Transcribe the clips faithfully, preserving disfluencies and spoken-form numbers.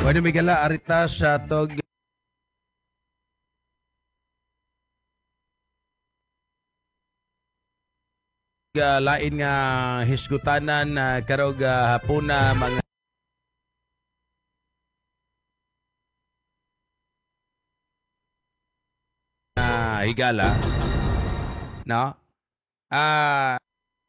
Bueno, Miguel, arita sa tog uh, lain nga hisgutanan na uh, karog uh, hapuna mga uh, higala, no? Ah,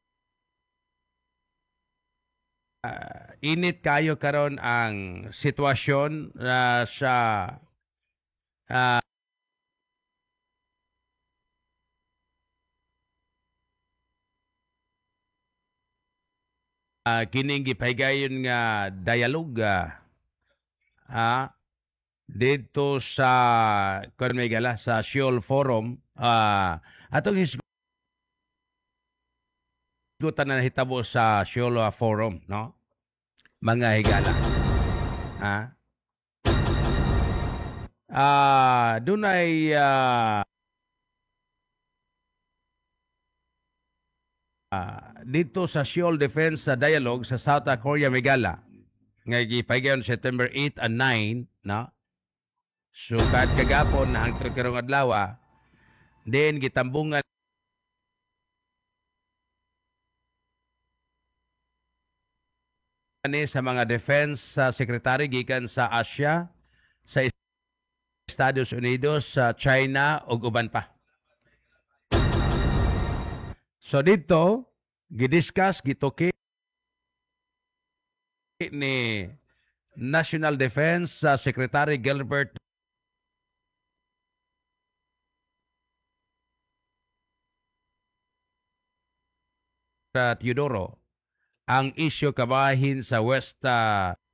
uh, init kayo karon ang sitwasyon uh, sa uh, uh, kining gipahigayon nga dialogue ah, dito sa kon Miguel sa Seoul Forum ah atong hisgutan na hitabo sa Seoul Forum, no? Mga higala. Ah, ah dunay ah, ah, dito sa Seoul Defense Dialogue sa South Korea Megala nga gipahigayon September eight and nine, no? So kahit kagapon na ang karong adlaw, then gitambungan ni sa mga defense uh, secretary gikan sa Asia, sa Estados Unidos, sa China ug uban pa. So dito gidiscuss gituki ni National Defense uh, Secretary Gilbert uh, Teodoro ang isyu kabahin sa West uh,